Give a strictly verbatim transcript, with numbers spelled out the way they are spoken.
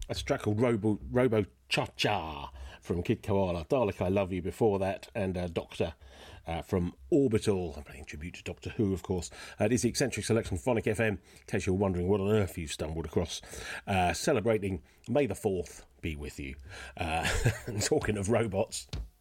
That's a track called Robo, Robo Cha-Cha from Kid Koala. Dalek, I Love You before that, and uh, Doctor uh, from Orbital. I'm playing tribute to Doctor Who, of course. Uh, it is the Eccentric Selection from Phonic F M, in case you're wondering what on earth you've stumbled across. Uh, celebrating May the fourth be with you. Uh, and talking of robots,